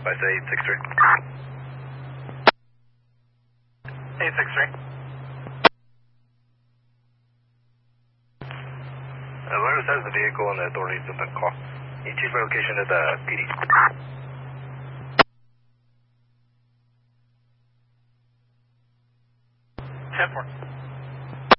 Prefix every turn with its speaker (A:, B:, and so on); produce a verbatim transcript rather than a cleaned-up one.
A: I say eight six three. eight six three. Alertus has the vehicle and the authorities at the call. You choose my location at the P D. ten four.